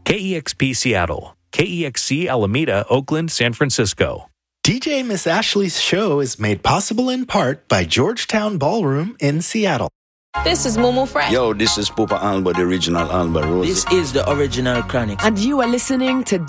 KEXP Seattle, KEXC Alameda, Oakland, San Francisco. DJ Miss Ashley's show is made possible in part by Georgetown Ballroom in Seattle. This is Momo Frank. Yo, this is Pupa Alba, the original Alba Rose. This is the original Chronic. And you are listening to